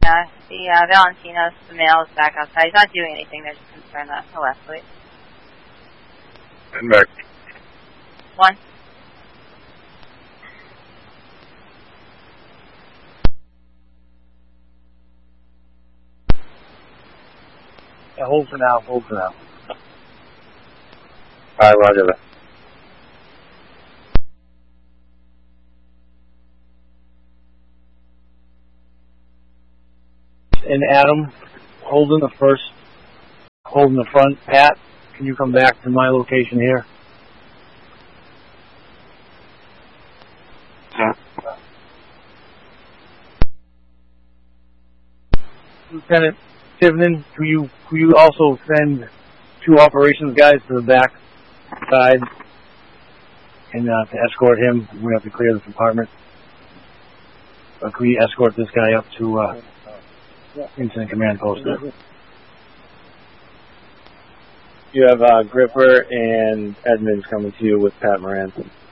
Yeah, the Valentinos, the male is back outside. He's not doing anything. They're just concerned that he'll escalate. And back. 1. Yeah, hold for now. Hold for now. All right, roger that. And Adam, holding the first, holding the front. Pat, can you come back to my location here? Lieutenant Tivenin, could you also send 2 operations guys to the back side and to escort him? We have to clear this apartment. Could we escort this guy up to incident command post? You have Gripper and Edmonds coming to you with Pat Moran.